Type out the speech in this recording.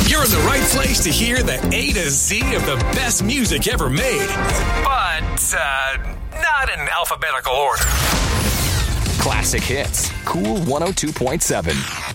You're in the right place to hear the A to Z of the best music ever made. But, not in alphabetical order. Classic Hits. Cool 102.7.